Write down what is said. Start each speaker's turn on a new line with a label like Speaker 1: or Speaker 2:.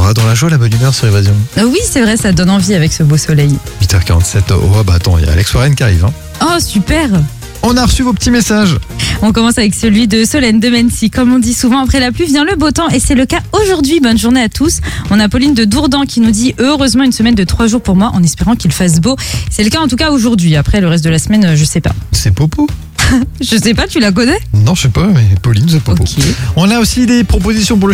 Speaker 1: Encore dans la joie, la bonne humeur sur Évasion.
Speaker 2: Oui, c'est vrai, ça donne envie avec ce beau soleil.
Speaker 1: 8h47. Oh bah attends, il y a Alex Warren qui arrive. Hein.
Speaker 2: Oh, super!
Speaker 1: On a reçu vos petits messages.
Speaker 2: On commence avec celui de Solène de Mency. Comme on dit souvent, après la pluie vient le beau temps et c'est le cas aujourd'hui. Bonne journée à tous. On a Pauline de Dourdan qui nous dit heureusement une semaine de 3 jours pour moi en espérant qu'il fasse beau. C'est le cas en tout cas aujourd'hui. Après le reste de la semaine, je sais pas.
Speaker 1: C'est Popo.
Speaker 2: Je sais pas, tu la connais?
Speaker 1: Non, je sais pas, mais Pauline, c'est Popo.
Speaker 2: Ok.
Speaker 1: On a aussi des propositions pour le